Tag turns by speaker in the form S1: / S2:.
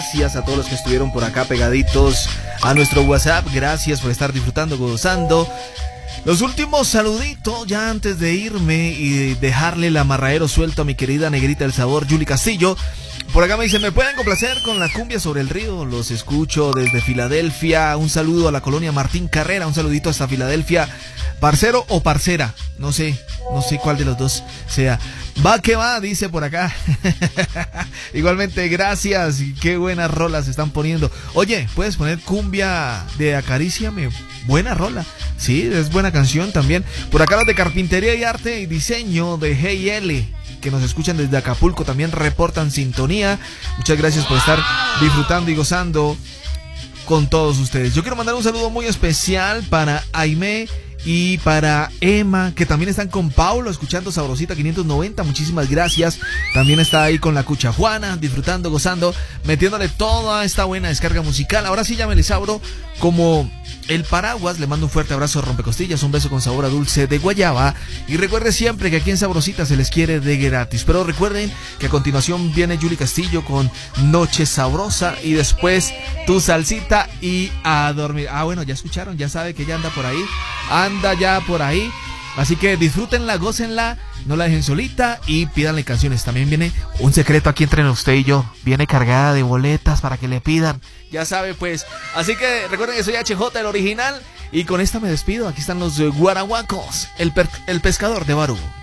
S1: Gracias a todos los que estuvieron por acá pegaditos a nuestro WhatsApp. Gracias por estar disfrutando, gozando. Los últimos saluditos ya antes de irme y dejarle el amarradero suelto a mi querida negrita del sabor, Julie Castillo. Por acá me dicen, ¿me pueden complacer con la cumbia sobre el río? Los escucho desde Filadelfia. Un saludo a la colonia Martín Carrera. Un saludito hasta Filadelfia. ¿Parcero o parcera? No sé cuál de los dos sea. Va que va, dice por acá. Igualmente, gracias. Y qué buenas rolas se están poniendo. Oye, ¿puedes poner cumbia de Acaríciame? Buena rola. Sí, es buena canción también. Por acá los de Carpintería y Arte y Diseño de Hey L, que nos escuchan desde Acapulco, también reportan sintonía. Muchas gracias por estar disfrutando y gozando con todos ustedes. Yo quiero mandar un saludo muy especial para Aimé y para Emma, que también están con Paulo escuchando Sabrosita 590. Muchísimas gracias. También está ahí con la Cucha Juana, disfrutando, gozando, metiéndole toda esta buena descarga musical. Ahora sí ya me les abro como el paraguas. Le mando un fuerte abrazo a Rompecostillas, un beso con sabor a dulce de guayaba. Y recuerde siempre que aquí en Sabrosita se les quiere de gratis. Pero recuerden que a continuación viene Julie Castillo con Noche Sabrosa y después Tu Salsita y a dormir. Bueno, ya escucharon, ya sabe que ella anda por ahí. Anda ya por ahí. Así que disfrútenla, gócenla, no la dejen solita y pídanle canciones. También viene un secreto aquí entre usted y yo. Viene cargada de boletas para que le pidan. Ya sabe pues. Así que recuerden que soy HJ, el original. Y con esta me despido. Aquí están los guaraguacos. El pescador de Barú.